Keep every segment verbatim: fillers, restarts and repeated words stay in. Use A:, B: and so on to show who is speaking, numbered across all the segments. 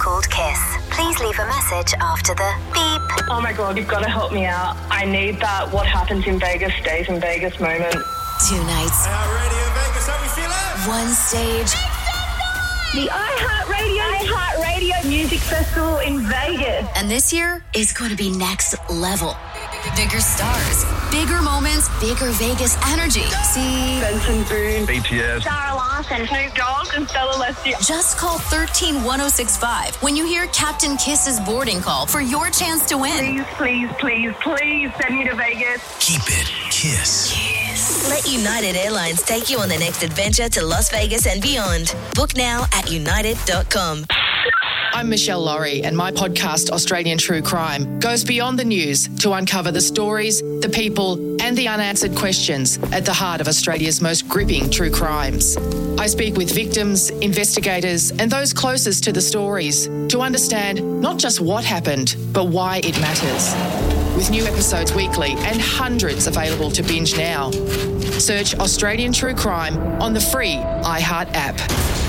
A: called Kiss. Please leave a message after the beep.
B: Oh my God, you've got to help me out. I need that what happens in Vegas stays in Vegas moment.
C: Two nights.
D: iHeartRadio Vegas, how we feeling?
C: One stage.
B: The iHeartRadio iHeartRadio Music Festival in Vegas.
C: And this year is going to be next level. Bigger stars, bigger moments, bigger Vegas energy. See
B: Benson Boone,
D: B T S,
B: Sarah Larson, Snoop Dogg, and Stella Leslie.
C: Just call one three one oh six five when you hear Captain Kiss's boarding call for your chance to win.
B: Please, please, please, please send me to Vegas.
E: Keep it Kiss.
C: Yes.
F: Let United Airlines take you on the next adventure to Las Vegas and beyond. Book now at united dot com.
G: I'm Michelle Laurie, and my podcast, Australian True Crime, goes beyond the news to uncover the stories, the people, and the unanswered questions at the heart of Australia's most gripping true crimes. I speak with victims, investigators, and those closest to the stories to understand not just what happened, but why it matters. With new episodes weekly and hundreds available to binge now. Search Australian True Crime on the free iHeart app.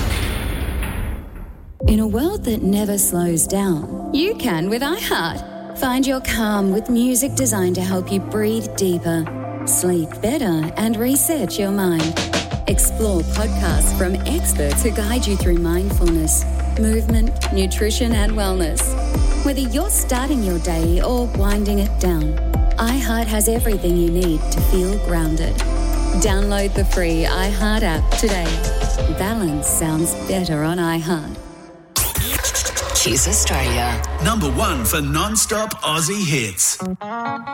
H: In a world that never slows down, you can with iHeart. Find your calm with music designed to help you breathe deeper, sleep better, and reset your mind. Explore podcasts from experts who guide you through mindfulness, movement, nutrition, and wellness. Whether you're starting your day or winding it down, iHeart has everything you need to feel grounded. Download the free iHeart app today. Balance sounds better on iHeart.
C: Kiss Australia.
E: Number one for non-stop Aussie hits.